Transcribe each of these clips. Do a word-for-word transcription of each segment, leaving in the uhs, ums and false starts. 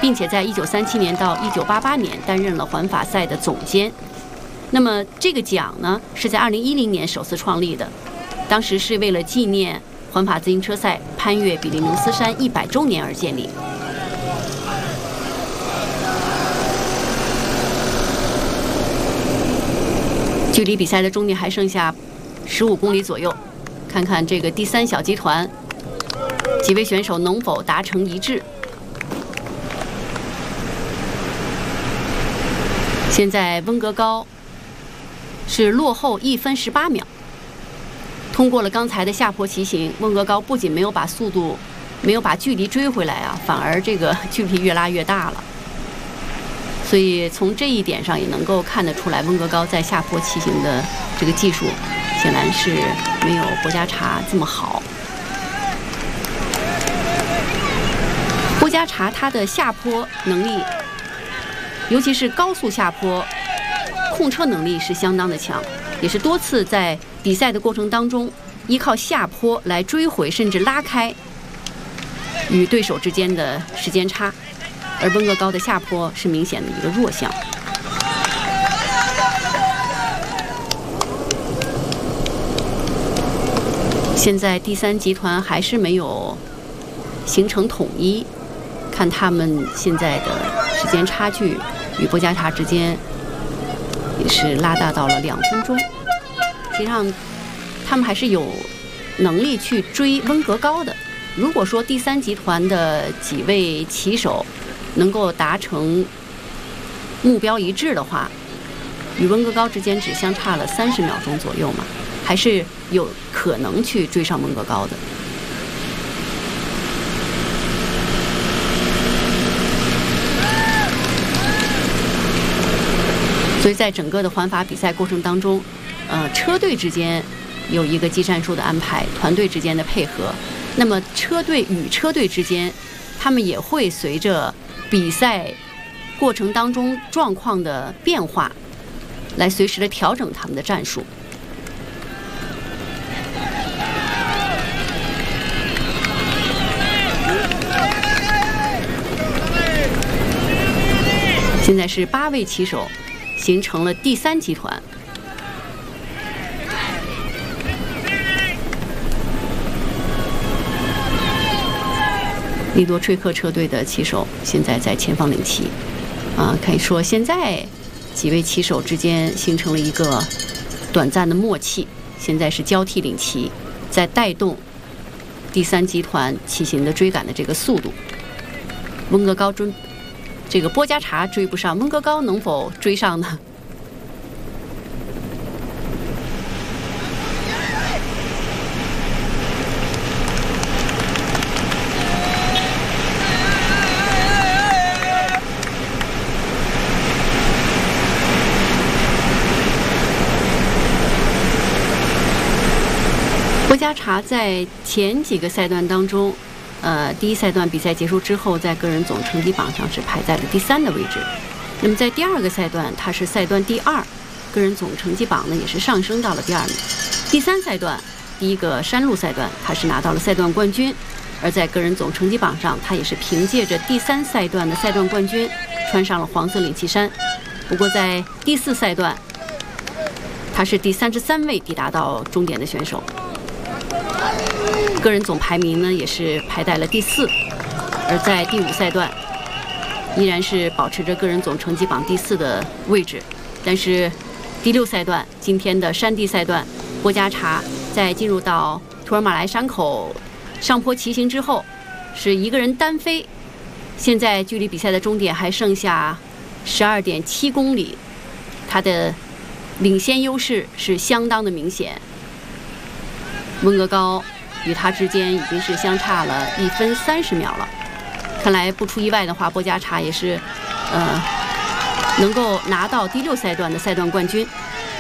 并且在一九三七年到一九八八年担任了环法赛的总监。那么这个奖呢，是在二零一零年首次创立的，当时是为了纪念环法自行车赛攀越比利牛斯山一百周年而建立。距离比赛的终点还剩下十五公里左右，看看这个第三小集团几位选手能否达成一致。现在温格高是落后一分十八秒，通过了刚才的下坡骑行，温格高不仅没有把速度，没有把距离追回来啊，反而这个距离越拉越大了。所以从这一点上也能够看得出来，温格高在下坡骑行的这个技术显然是没有波加查这么好。波加查他的下坡能力，尤其是高速下坡控车能力是相当的强，也是多次在比赛的过程当中依靠下坡来追回甚至拉开与对手之间的时间差。而温格高的下坡是明显的一个弱项。现在第三集团还是没有形成统一，看他们现在的时间差距与波加查之间也是拉大到了两分钟。实际上，他们还是有能力去追温格高的。如果说第三集团的几位骑手能够达成目标一致的话，与温格高之间只相差了三十秒钟左右嘛，还是有可能去追上温格高的。所以在整个的环法比赛过程当中，呃，车队之间有一个技战术的安排，团队之间的配合。那么车队与车队之间，他们也会随着比赛过程当中状况的变化，来随时的调整他们的战术。现在是八位骑手形成了第三集团。利多吹克车队的骑手现在在前方领骑，啊，可以说现在几位骑手之间形成了一个短暂的默契，现在是交替领骑，在带动第三集团骑行的追赶的这个速度。温格高追，这个波加查追不上，温格高能否追上呢？波加查在前几个赛段当中，呃，第一赛段比赛结束之后，在个人总成绩榜上是排在了第三的位置。那么在第二个赛段，他是赛段第二，个人总成绩榜呢也是上升到了第二名。第三赛段，第一个山路赛段，他是拿到了赛段冠军，而在个人总成绩榜上，他也是凭借着第三赛段的赛段冠军，穿上了黄色领骑衫。不过在第四赛段，他是第三十三位抵达到终点的选手。个人总排名呢也是排在了第四，而在第五赛段依然是保持着个人总成绩榜第四的位置。但是第六赛段，今天的山地赛段，波加查在进入到图尔马莱山口上坡骑行之后，是一个人单飞，现在距离比赛的终点还剩下十二点七公里，他的领先优势是相当的明显。温格高与他之间已经是相差了一分三十秒了，看来不出意外的话，波加查也是，呃，能够拿到第六赛段的赛段冠军。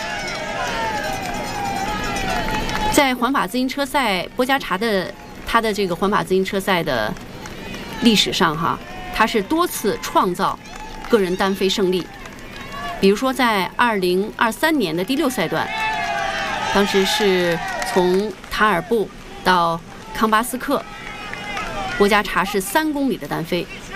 在环法自行车赛，波加查的他的这个环法自行车赛的历史上哈，他是多次创造个人单飞胜利。比如说在二零二三年的第六赛段，当时是从塔尔布到康巴斯克，波加查是三公里的单飞，